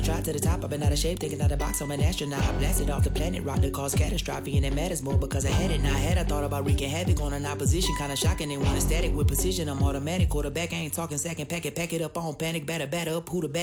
tried to the top, I've been out of shape, taking out the box, I'm an astronaut. I blasted off the planet, rock that caused catastrophe, and it matters more because I had it. Now I had, I thought about wreaking havoc on an opposition, kinda shocking. They want a static with precision, I'm automatic. Quarterback, I ain't talking second pack it up on panic, batter up, who the back.